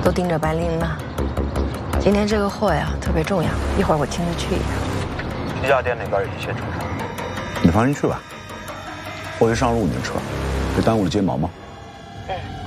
都盯着白琳呢。今天这个货呀特别重要，一会儿我亲自去一趟。 批发店那边一切正常。 你放心去吧，货一上路你就撤，别耽误了接毛毛。 嗯。